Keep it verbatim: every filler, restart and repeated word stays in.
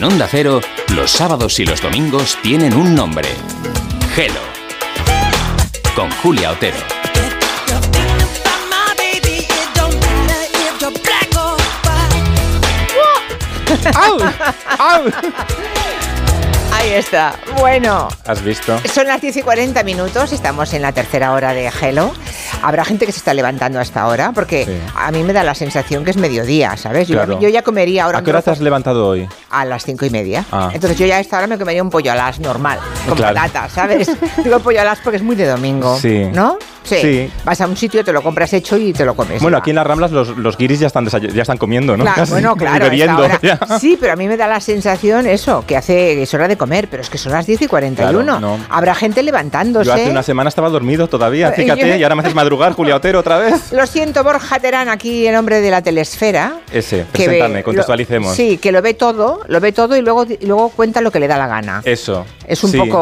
En Onda Cero, los sábados y los domingos tienen un nombre. Hello. Con Julia Otero. ¡Au! ¡Au! Ahí está. Bueno. ¿Has visto? Son las diez y cuarenta minutos, estamos en la tercera hora de Hello. Habrá gente que se está levantando hasta ahora, porque sí. A mí me da la sensación que es mediodía, ¿sabes? Yo, claro. yo ya comería ahora... ¿A qué hora te has levantado hoy? A las cinco y media. Ah. Entonces yo ya a esta hora me comería un pollo alas normal, con claro. patatas, ¿sabes? Digo pollo alas porque es muy de domingo, sí. ¿no? Sí. sí. Vas a un sitio, te lo compras hecho y te lo comes. Bueno, ya. Aquí en las Ramblas los, los guiris ya están, ya están comiendo, ¿no? Claro, Casi. bueno, claro. Bebiendo, sí, pero a mí me da la sensación eso, que hace es hora de comer, pero es que son las diez y cuarenta y uno. Claro, no. Habrá gente levantándose. Yo hace una semana estaba dormido todavía, fíjate, yo... y ahora me haces madrugar, Julia Otero, otra vez. Lo siento, Borja Terán, aquí el hombre de la telesfera. Ese, preséntame, ve, contextualicemos. Lo, sí, que lo ve todo, lo ve todo y luego, y luego cuenta lo que le da la gana. Eso. Es un sí. poco...